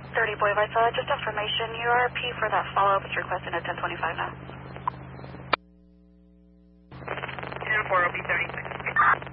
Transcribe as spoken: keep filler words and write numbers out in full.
thirty Boy Vital, just information. Your R P for that follow-up is requesting at ten twenty-five now.